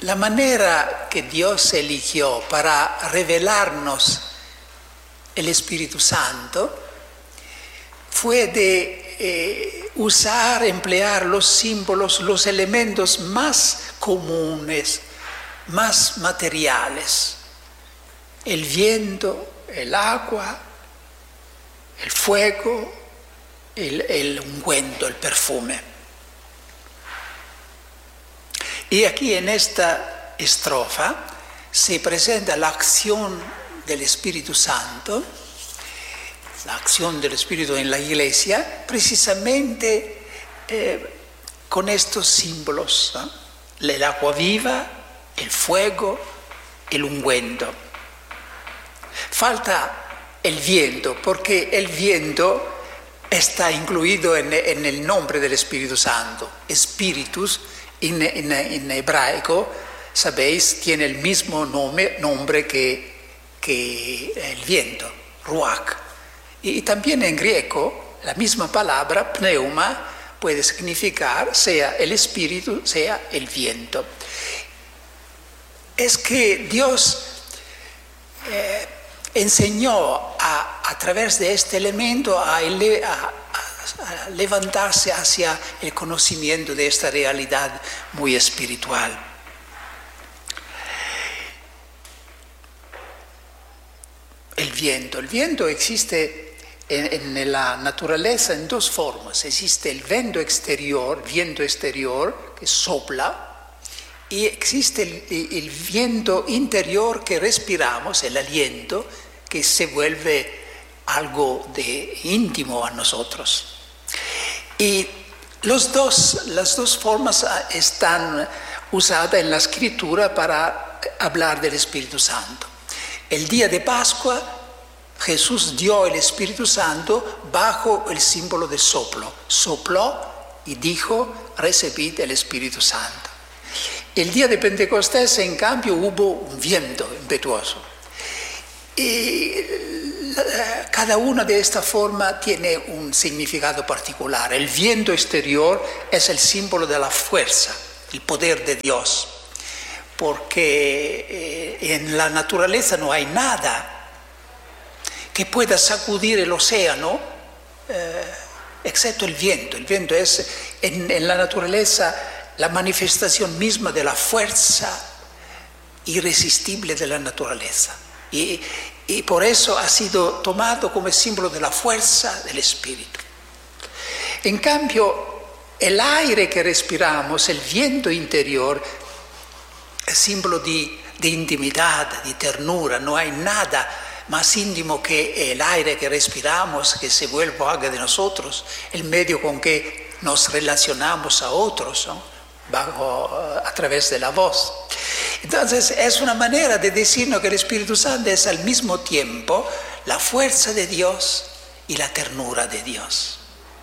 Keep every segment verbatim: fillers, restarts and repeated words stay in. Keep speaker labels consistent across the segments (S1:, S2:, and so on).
S1: la manera que Dios eligió para revelarnos el Espíritu Santo fue de eh, usar, emplear los símbolos, los elementos más comunes, más materiales. El viento, el agua, el fuego, el, el ungüento, el perfume. Y aquí en esta estrofa se presenta la acción del Espíritu Santo, la acción del Espíritu en la Iglesia, precisamente eh, con estos símbolos, ¿no? El agua viva, el fuego, el ungüento. Falta el viento, porque el viento está incluido en, en el nombre del Espíritu Santo. Espíritus en, en, en hebraico, sabéis, tiene el mismo nombre, nombre que, que el viento, ruach. Y también en griego, la misma palabra, pneuma, puede significar sea el espíritu, sea el viento. Es que Dios eh, enseñó a, a través de este elemento a, ele, a, a levantarse hacia el conocimiento de esta realidad muy espiritual. El viento. El viento existe en, en la naturaleza en dos formas. Existe el viento exterior, viento exterior que sopla, y existe el, el viento interior que respiramos, el aliento, que se vuelve algo de íntimo a nosotros. Y los dos, las dos formas están usadas en la Escritura para hablar del Espíritu Santo. El día de Pascua, Jesús dio el Espíritu Santo bajo el símbolo de soplo. Sopló y dijo, recibid el Espíritu Santo. El día de Pentecostés, en cambio, hubo un viento impetuoso. Y cada una de estas formas tiene un significado particular. El viento exterior es el símbolo de la fuerza, el poder de Dios. Porque en la naturaleza no hay nada que pueda sacudir el océano, eh, excepto el viento. El viento es en, en la naturaleza la manifestación misma de la fuerza irresistible de la naturaleza. Y, y por eso ha sido tomado como símbolo de la fuerza del Espíritu. En cambio, el aire que respiramos, el viento interior, es símbolo de, de intimidad, de ternura. No hay nada más íntimo que el aire que respiramos, que se vuelve parte de nosotros, el medio con que nos relacionamos a otros, ¿no? Bajo, a través de la voz. Entonces es una manera de decirnos que el Espíritu Santo es al mismo tiempo la fuerza de Dios y la ternura de Dios.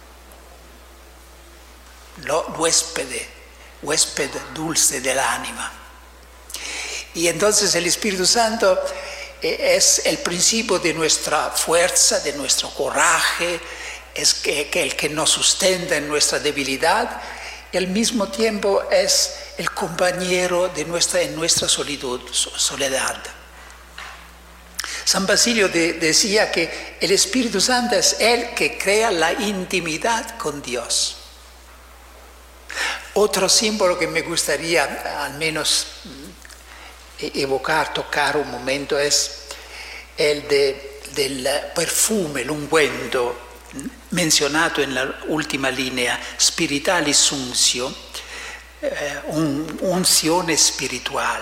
S1: Lo huéspede, huésped dulce del ánima. Y entonces el Espíritu Santo es el principio de nuestra fuerza, de nuestro coraje, es que, que el que nos sustenta en nuestra debilidad, y al mismo tiempo es el compañero de nuestra, en nuestra solitud, soledad. San Basilio de, decía que el Espíritu Santo es el que crea la intimidad con Dios. Otro símbolo que me gustaría al menos evocar, tocar un momento, es el de, del perfume, el ungüento, mencionado en la última línea, spiritualis unctio, eh, un, unción espiritual.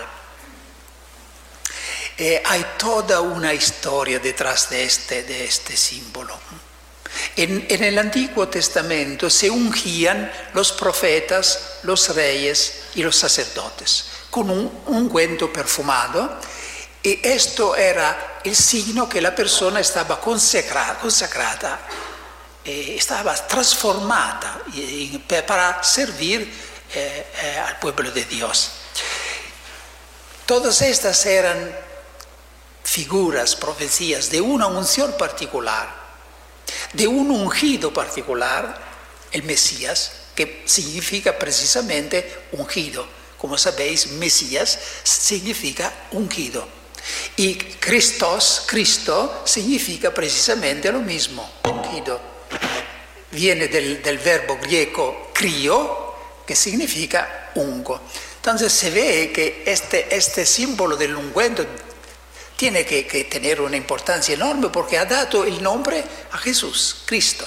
S1: Eh, hay toda una historia detrás de este, de este símbolo. En, en el Antiguo Testamento se ungían los profetas, los reyes y los sacerdotes con un ungüento perfumado, y esto era el signo que la persona estaba consacrada, consacrada eh, estaba transformada eh, para servir eh, eh, al pueblo de Dios. Todas estas eran figuras, profecías de una unción particular, de un ungido particular, el Mesías, que significa precisamente ungido, Como sabéis, Mesías significa ungido. Y Christos, Cristo, significa precisamente lo mismo, ungido. Viene del, del verbo griego crio, que significa ungo. Entonces se ve que este, este símbolo del ungüento tiene que, que tener una importancia enorme porque ha dado el nombre a Jesús, Cristo.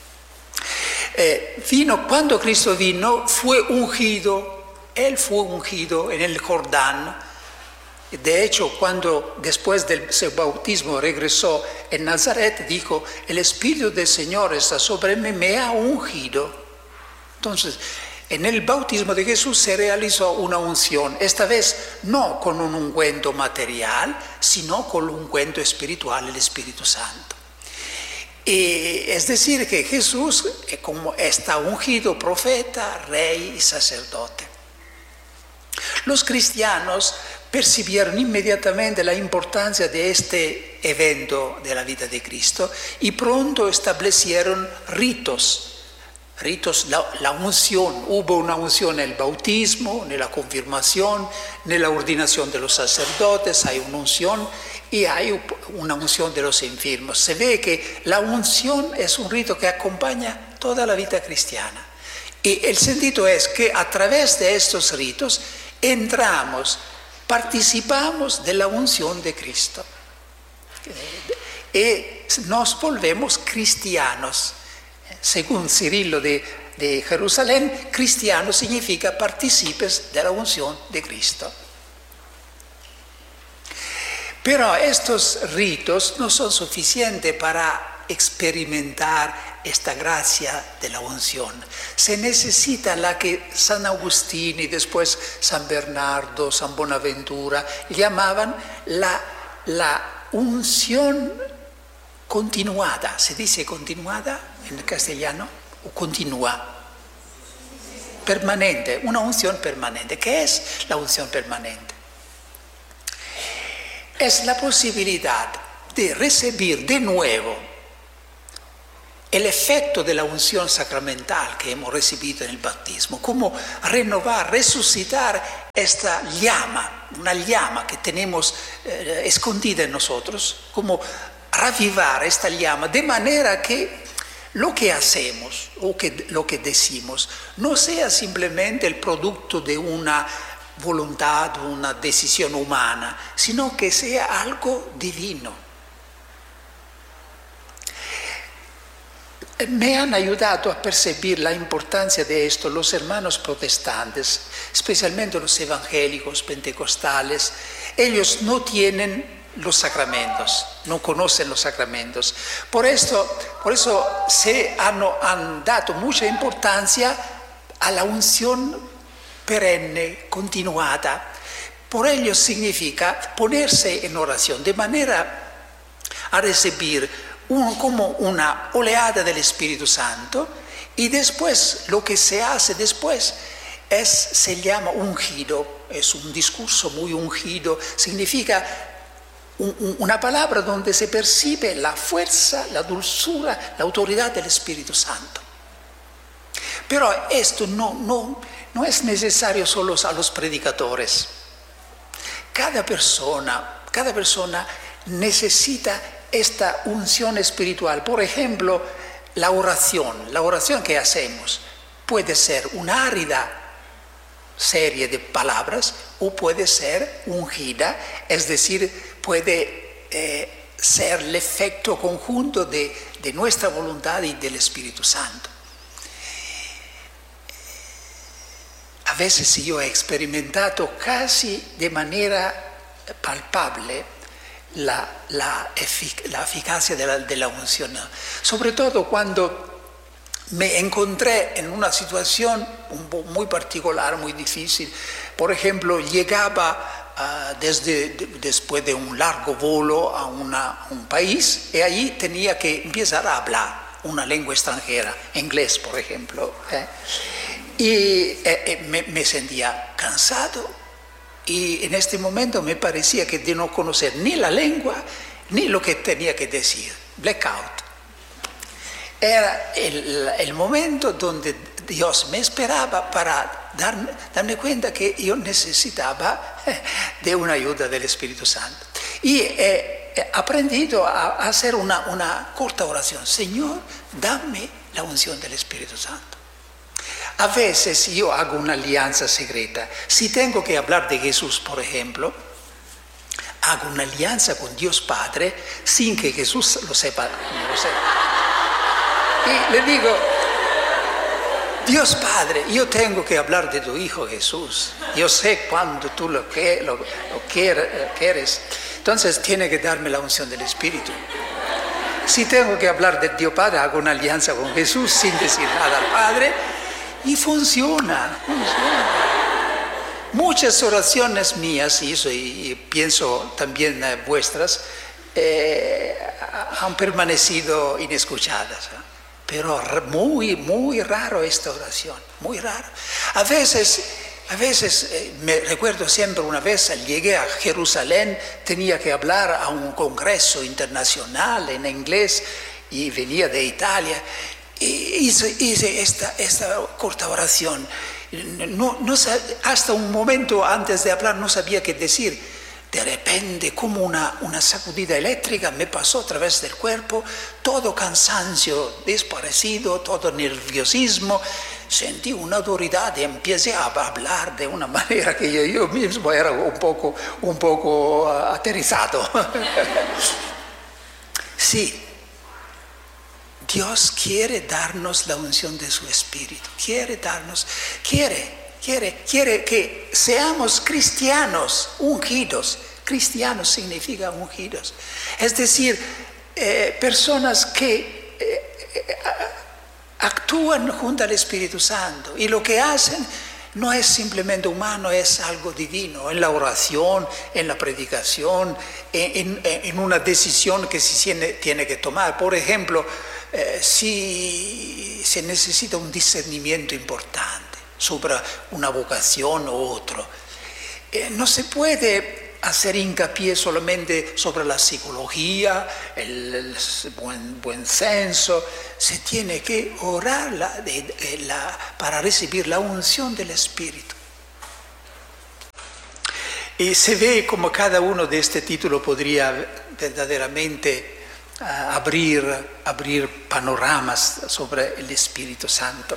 S1: Eh, vino, cuando Cristo vino, fue ungido, Él fue ungido en el Jordán. De hecho, cuando después del su bautismo regresó en Nazaret, dijo, el Espíritu del Señor está sobre mí, me ha ungido. Entonces, en el bautismo de Jesús se realizó una unción, esta vez no con un ungüento material, sino con un ungüento espiritual, el Espíritu Santo. Y es decir, que Jesús como está ungido profeta, rey y sacerdote. Los cristianos percibieron inmediatamente la importancia de este evento de la vida de Cristo y pronto establecieron ritos. Ritos, la, la unción, hubo una unción en el bautismo, en la confirmación, en la ordenación de los sacerdotes, hay una unción y hay una unción de los enfermos. Se ve que la unción es un rito que acompaña toda la vida cristiana. Y el sentido es que a través de estos ritos entramos, participamos de la unción de Cristo. Y nos volvemos cristianos. Según Cirilo de, de Jerusalén, cristiano significa partícipes de la unción de Cristo. Pero estos ritos no son suficientes para experimentar esta gracia de la unción. Se necesita la que San Agustín y después San Bernardo, San Bonaventura llamaban la, la unción continuada. ¿Se dice continuada en castellano? ¿O continua? Permanente, una unción permanente. ¿Qué es la unción permanente? Es la posibilidad de recibir de nuevo el efecto de la unción sacramental que hemos recibido en el bautismo, como renovar, resucitar esta llama, una llama que tenemos eh, escondida en nosotros, como ravivar esta llama de manera que lo que hacemos o que, lo que decimos no sea simplemente el producto de una voluntad, una decisión humana, sino que sea algo divino. Me han ayudado a percibir la importancia de esto los hermanos protestantes, especialmente los evangélicos, pentecostales. Ellos no tienen los sacramentos, no conocen los sacramentos. Por esto, por eso se han, han dado mucha importancia a la unción perenne, continuada. Por ello significa ponerse en oración de manera a recibir un, como una oleada del Espíritu Santo, y después lo que se hace después es, se llama ungido, es un discurso muy ungido, significa una palabra donde se percibe la fuerza, la dulzura, la autoridad del Espíritu Santo. Pero esto no, no, no es necesario solo a los predicadores. Cada persona, cada persona necesita esta unción espiritual. Por ejemplo, la oración, la oración que hacemos puede ser una árida serie de palabras o puede ser ungida, es decir, puede eh, ser el efecto conjunto de, de nuestra voluntad y del Espíritu Santo. A veces yo he experimentado casi de manera palpable la, la, efic- la eficacia de la, de la unción, sobre todo cuando me encontré en una situación muy particular, muy difícil. Por ejemplo, llegaba uh, desde, de, después de un largo vuelo a una, un país y allí tenía que empezar a hablar una lengua extranjera, inglés, por ejemplo. ¿eh? Y eh, eh, me, me sentía cansado y en este momento me parecía que de no conocer ni la lengua ni lo que tenía que decir. Blackout. Era el, el momento donde Dios me esperaba para darme, darme cuenta que yo necesitaba de una ayuda del Espíritu Santo. Y he, he aprendido a, a hacer una, una corta oración. Señor, dame la unción del Espíritu Santo. A veces yo hago una alianza secreta. Si tengo que hablar de Jesús, por ejemplo, hago una alianza con Dios Padre sin que Jesús lo sepa. No lo sepa. Y le digo, Dios Padre, yo tengo que hablar de tu Hijo Jesús. Yo sé cuando tú lo, que, lo, lo quieres. Entonces tiene que darme la unción del Espíritu. Si tengo que hablar de Dios Padre, hago una alianza con Jesús sin decir nada al Padre y funciona, funciona. Muchas oraciones mías, y, eso, y pienso también eh, vuestras, eh, han permanecido inescuchadas. ¿eh? Pero muy, muy raro esta oración, muy raro. A veces, a veces eh, me recuerdo siempre una vez, llegué a Jerusalén, tenía que hablar a un congreso internacional en inglés y venía de Italia. Y hice, hice esta, esta corta oración. No, no, hasta un momento antes de hablar no sabía qué decir. De repente, como una, una sacudida eléctrica me pasó a través del cuerpo, todo cansancio desaparecido, todo nerviosismo. Sentí una autoridad y empecé a hablar de una manera que yo, yo mismo era un poco, un poco uh, aterrizado. Sí. Dios quiere darnos la unción de su Espíritu, quiere darnos, quiere, quiere, quiere que seamos cristianos ungidos. Cristianos significa ungidos. Es decir, eh, personas que eh, actúan junto al Espíritu Santo y lo que hacen no es simplemente humano, es algo divino, en la oración, en la predicación, en, en, en una decisión que se tiene, tiene que tomar. Por ejemplo, Eh, si se necesita un discernimiento importante sobre una vocación u otro, eh, no se puede hacer hincapié solamente sobre la psicología, el, el buen, buen senso, se tiene que orar la, de, de la, para recibir la unción del Espíritu. Y se ve como cada uno de este título podría verdaderamente Uh, abrir, abrir panoramas sobre el Espíritu Santo.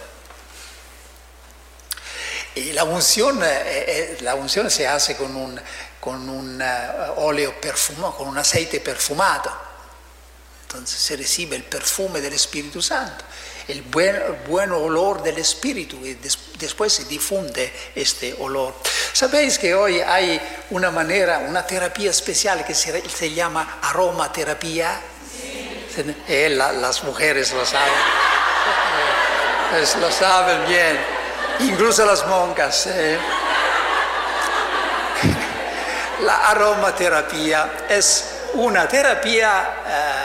S1: Y la unción, eh, la unción se hace con un, con un uh, óleo perfumado, con un aceite perfumado. Entonces se recibe el perfume del Espíritu Santo, el buen, el buen olor del Espíritu, y des, después se difunde este olor. Sabéis que hoy hay una manera, una terapia especial que se, se llama aromaterapia. Eh, la, las mujeres lo saben, pues lo saben bien, incluso las monjas. Eh. La aromaterapia es una terapia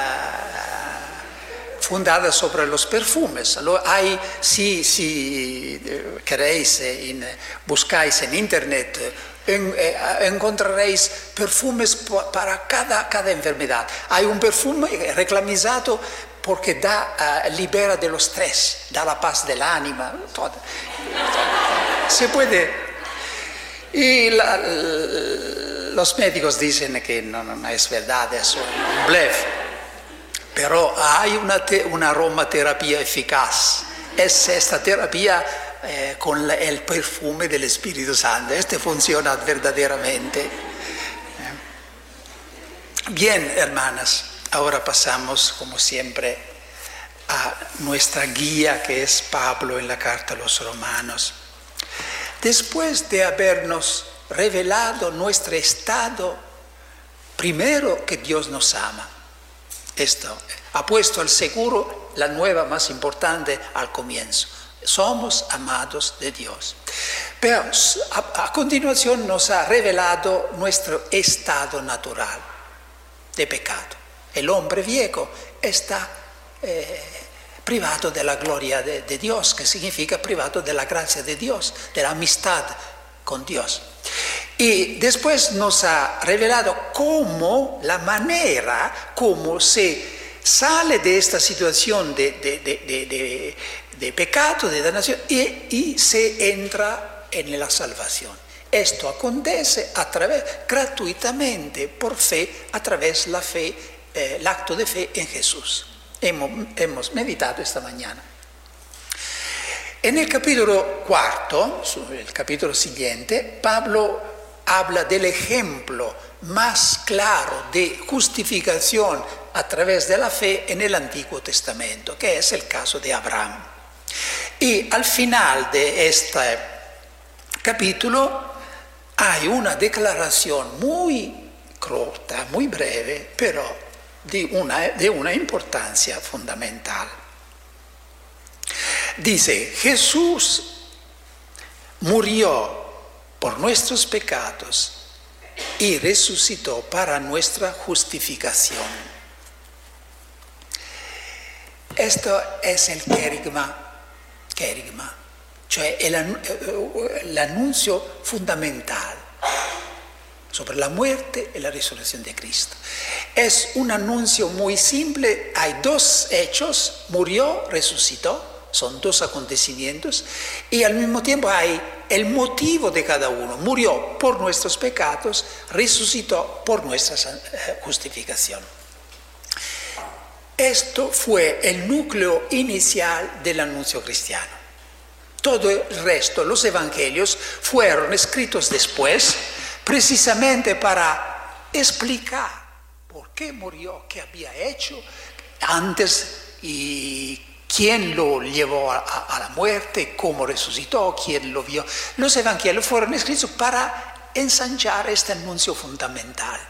S1: eh, fundada sobre los perfumes. Lo hay, si, si queréis, en, buscáis en internet, En, eh, encontraréis perfumes para cada, cada enfermedad. Hay un perfume reclamizado porque da, uh, libera de los estrés, da la paz del ánima. Todo. Se puede. Y la, los médicos dicen que no, no, no es verdad, es un bluff. Pero hay una, te, una aromaterapia eficaz. Es esta terapia Eh, con la, el perfume del Espíritu Santo. Este funciona verdaderamente. Eh. Bien, hermanas, ahora pasamos, como siempre, a nuestra guía, que es Pablo en la carta a los Romanos. Después de habernos revelado nuestro estado, primero que Dios nos ama, esto ha puesto al seguro la nueva más importante al comienzo. Somos amados de Dios. Pero a, a continuación nos ha revelado nuestro estado natural de pecado. El hombre viejo está eh, privado de la gloria de, de Dios, que significa privado de la gracia de Dios, de la amistad con Dios. Y después nos ha revelado cómo, la manera como se sale de esta situación de, de, de, de, de, de pecado, de damnación, y, y se entra en la salvación. Esto acontece a través, gratuitamente, por fe, a través de la fe, eh, el acto de fe en Jesús. Hemos, hemos meditado esta mañana. En el capítulo cuarto, el capítulo siguiente, Pablo habla del ejemplo más claro de justificación a través de la fe en el Antiguo Testamento, que es el caso de Abraham. Y al final de este capítulo hay una declaración muy corta, muy breve, pero de una, de una importancia fundamental. Dice, Jesús murió por nuestros pecados y resucitó para nuestra justificación. Esto es el querigma, querigma, cioè el anuncio fundamental sobre la muerte y la resurrección de Cristo. Es un anuncio muy simple, hay dos hechos, murió, resucitó. Son dos acontecimientos y al mismo tiempo hay el motivo de cada uno. Murió por nuestros pecados, resucitó por nuestra justificación. Esto fue el núcleo inicial del anuncio cristiano. Todo el resto, los evangelios, fueron escritos después precisamente para explicar por qué murió, qué había hecho antes y quién lo llevó a, a la muerte, cómo resucitó, quién lo vio. Los evangelios fueron escritos para ensanchar este anuncio fundamental.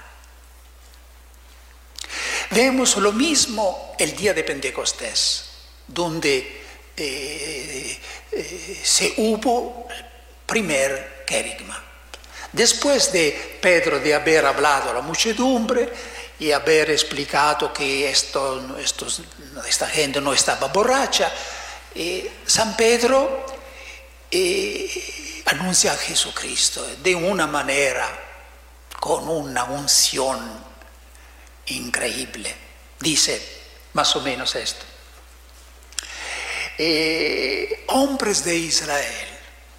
S1: Vemos lo mismo el día de Pentecostés, donde eh, eh, se hubo el primer querigma. Después de Pedro de haber hablado a la muchedumbre y haber explicado que esto, estos, esta gente no estaba borracha, eh, San Pedro eh, anuncia a Jesucristo de una manera, con una unción increíble. Dice más o menos esto. Eh, hombres de Israel,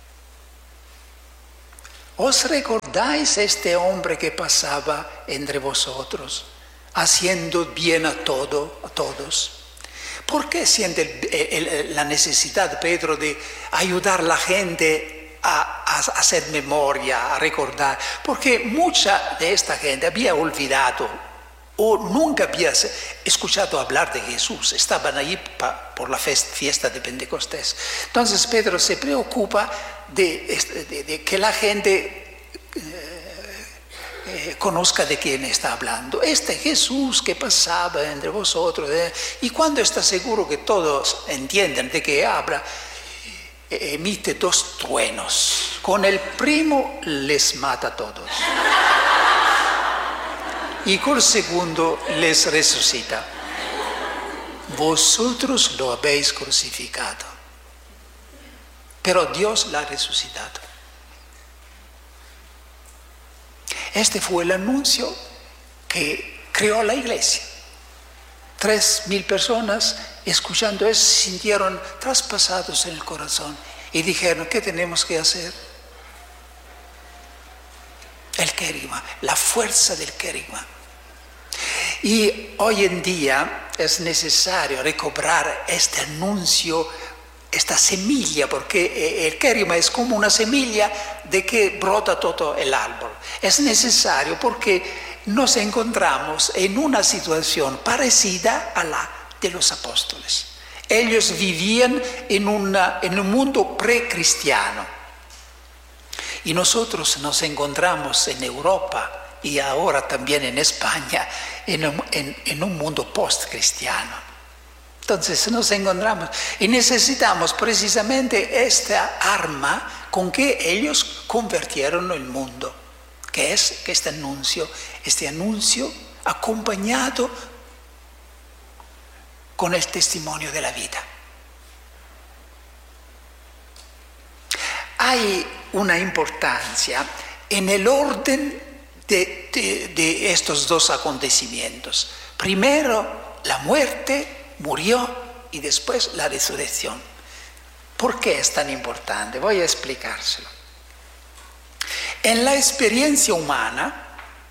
S1: ¿os recordáis este hombre que pasaba entre vosotros, haciendo bien a, todo, a todos? ¿Por qué siente el, el, la necesidad, Pedro, de ayudar a la gente a, a hacer memoria, a recordar? Porque mucha de esta gente había olvidado o nunca había escuchado hablar de Jesús. Estaban allí pa, por la fiesta de Pentecostés. Entonces Pedro se preocupa de, de, de que la gente eh, eh, conozca de quién está hablando. Este Jesús que pasaba entre vosotros, eh, y cuando está seguro que todos entienden de qué habla, eh, emite dos truenos. Con el primo les mata a todos. Y con el segundo les resucita. Vosotros lo habéis crucificado, pero Dios la ha resucitado. Este fue el anuncio que creó la iglesia. Tres mil personas escuchando eso se sintieron traspasados en el corazón y dijeron, ¿qué tenemos que hacer? El querigma, la fuerza del querigma. Y hoy en día es necesario recobrar este anuncio, esta semilla, porque el querigma es como una semilla de que brota todo el árbol. Es necesario porque nos encontramos en una situación parecida a la de los apóstoles. Ellos vivían en, una, en un mundo precristiano. Y nosotros nos encontramos en Europa y ahora también en España en un, en, en un mundo post-cristiano. Entonces nos encontramos y necesitamos precisamente esta arma con que ellos convirtieron el mundo, que es que este anuncio, este anuncio acompañado con el testimonio de la vida. Hay una importancia en el orden de, de, de estos dos acontecimientos. Primero, la muerte, murió, y después la resurrección. ¿Por qué es tan importante? Voy a explicárselo. en la experiencia humana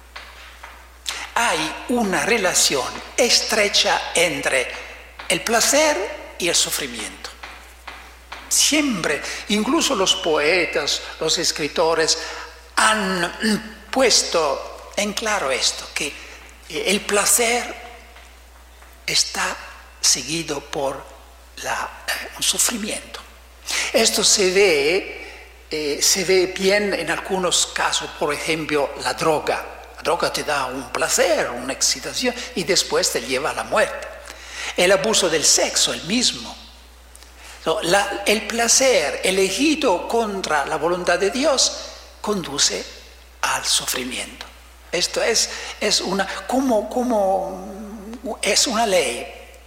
S1: hay una relación estrecha entre el placer y el sufrimiento. Siempre, incluso los poetas, los escritores han puesto en claro esto, que el placer está seguido por la, un sufrimiento. Esto se ve, eh, se ve bien en algunos casos, por ejemplo, la droga. La droga te da un placer, una excitación y después te lleva a la muerte. El abuso del sexo, el mismo. La, el placer elegido contra la voluntad de Dios conduce al sufrimiento. Esto es, es, una, como, como, es una ley.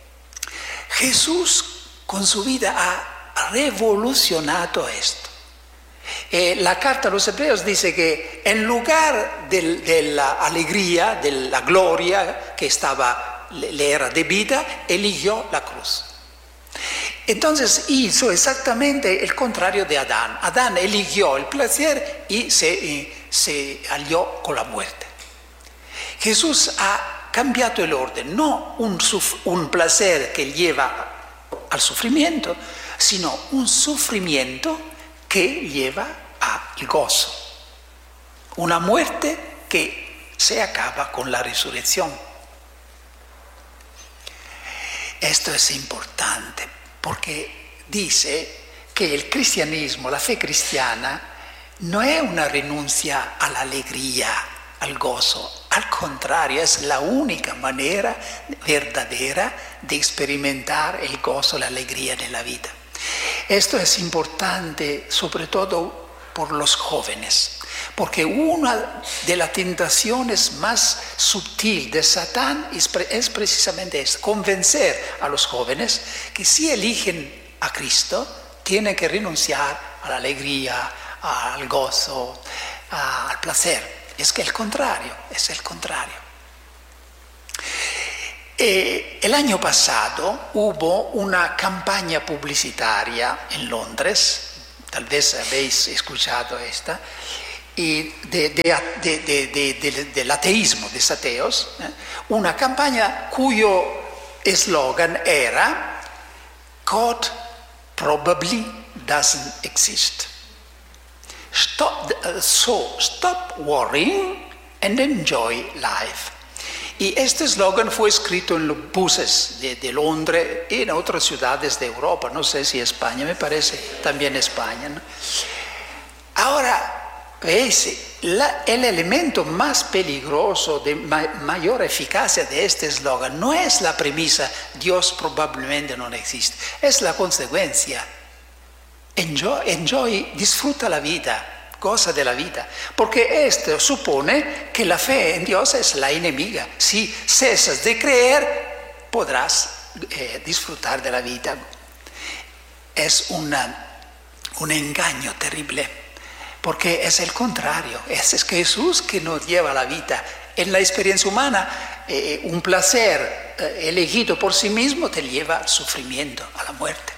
S1: Jesús con su vida ha revolucionado esto. Eh, la carta a los Hebreos dice que en lugar de, de la alegría, de la gloria que estaba, le era debida, eligió la cruz. Entonces hizo exactamente el contrario de Adán. Adán eligió el placer y se, se alió con la muerte. Jesús ha cambiado el orden, no un, un placer que lleva al sufrimiento, sino un sufrimiento que lleva al gozo. Una muerte que se acaba con la resurrección. Esto es importante porque dice que el cristianismo, la fe cristiana, no es una renuncia a la alegría, al gozo. Al contrario, es la única manera verdadera de experimentar el gozo, la alegría de la vida. Esto es importante sobre todo por los jóvenes, porque una de las tentaciones más sutiles de Satán es precisamente esto, convencer a los jóvenes que si eligen a Cristo, tienen que renunciar a la alegría, al gozo, al placer. Es que el contrario, es el contrario. Eh, el año pasado hubo una campaña publicitaria en Londres, tal vez habéis escuchado esta, y de, de, de, de, de, de, del ateísmo, de ateos, ¿eh? Una campaña cuyo eslogan era God probably doesn't exist. Stop, so stop worrying and enjoy life. Y este eslogan fue escrito en los buses de, de Londres y en otras ciudades de Europa, no sé si España, me parece también España, ¿no? Ahora, veis, la, el elemento más peligroso, de ma, mayor eficacia de este eslogan no es la premisa Dios probablemente no existe, es la consecuencia. Enjoy, enjoy, disfruta la vida, goza de la vida, porque esto supone que la fe en Dios es la enemiga. Si cesas de creer, podrás eh, disfrutar de la vida. Es una, un engaño terrible, porque es el contrario, es, es Jesús que nos lleva a la vida. En la experiencia humana, eh, un placer eh, elegido por sí mismo te lleva al sufrimiento, a la muerte.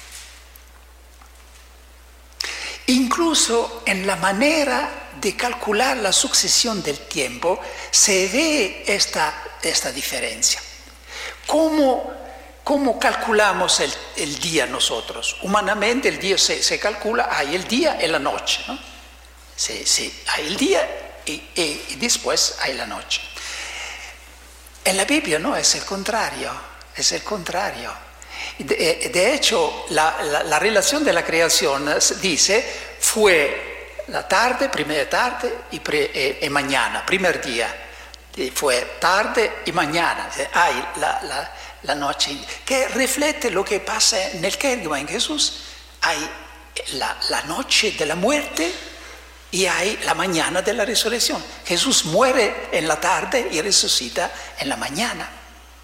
S1: Incluso en la manera de calcular la sucesión del tiempo se ve esta, esta diferencia. ¿Cómo, cómo calculamos el, el día nosotros? Humanamente el día se, se calcula, hay el día y la noche, ¿no? Sí, sí, hay el día y, y, y después hay la noche. En la Biblia no, es el contrario, es el contrario. De, de hecho, la, la, la relación de la creación dice, fue la tarde, primera tarde y, pre, eh, y mañana, primer día. Fue tarde y mañana, hay la, la, la noche, que refleja lo que pasa en el Querigma, en Jesús. Hay la, la noche de la muerte y hay la mañana de la resurrección. Jesús muere en la tarde y resucita en la mañana.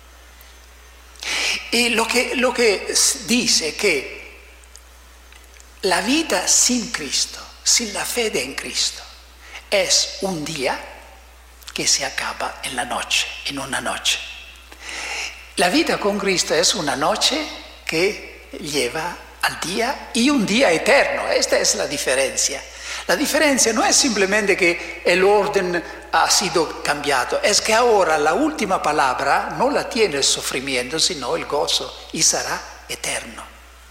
S1: Y lo que, lo que dice que la vida sin Cristo, sin la fe en Cristo, es un día que se acaba en la noche, en una noche. La vida con Cristo es una noche que lleva al día y un día eterno. Esta es la diferencia. La diferencia no es simplemente que el orden ha sido cambiado, es que ahora la última palabra no la tiene el sufrimiento, sino el gozo, y será eterno.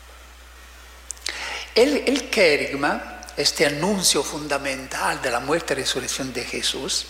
S1: El, el querigma, este anuncio fundamental de la muerte y resurrección de Jesús,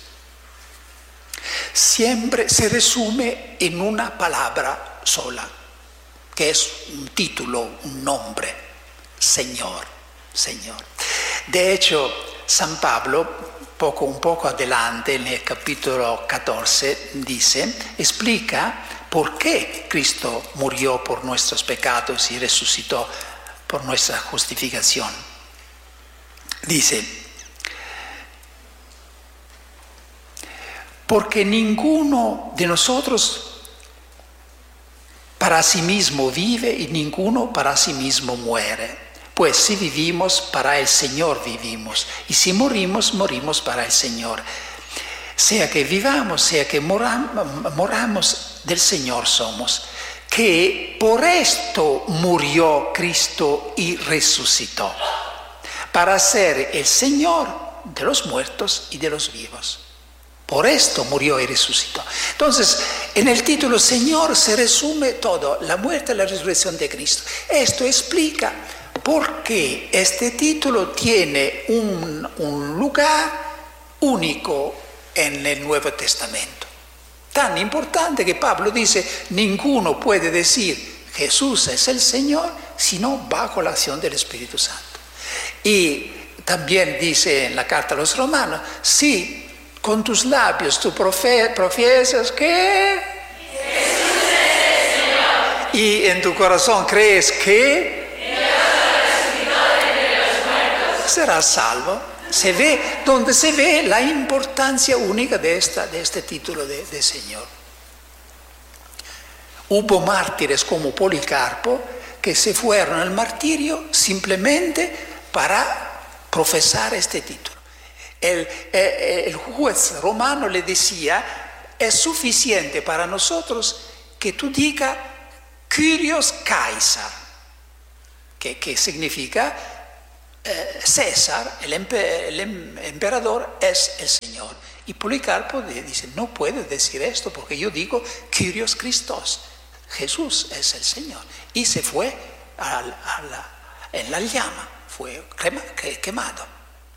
S1: siempre se resume en una palabra sola, que es un título, un nombre: Señor, Señor. De hecho, San Pablo, poco, un poco adelante, en el capítulo catorce, dice, explica por qué Cristo murió por nuestros pecados y resucitó por nuestra justificación. Dice: porque ninguno de nosotros para sí mismo vive y ninguno para sí mismo muere. Pues si vivimos, para el Señor vivimos, y si morimos, morimos para el Señor. Sea que vivamos, sea que moramos, moramos, del Señor somos. Que por esto murió Cristo y resucitó, para ser el Señor de los muertos y de los vivos. Por esto murió y resucitó. Entonces, en el título Señor se resume todo, la muerte y la resurrección de Cristo. Esto explica por qué este título tiene un, un lugar único en el Nuevo Testamento. Tan importante que Pablo dice, ninguno puede decir Jesús es el Señor, sino bajo la acción del Espíritu Santo. Y también dice en la carta a los romanos, si con tus labios tú profiesas que Jesús es el Señor, y en tu corazón crees que serás salvo. Se ve, donde se ve la importancia única de, esta, de este título de, de Señor. Hubo mártires como Policarpo que se fueron al martirio simplemente para profesar este título. El, el, el juez romano le decía, es suficiente para nosotros que tú digas Kyrios Caesar, que, que significa eh, César, el, empe, el emperador es el Señor. Y Policarpo dice, no puedes decir esto porque yo digo Kyrios Christos, Jesús es el Señor. Y se fue a, a la, en la llama, fue quemado.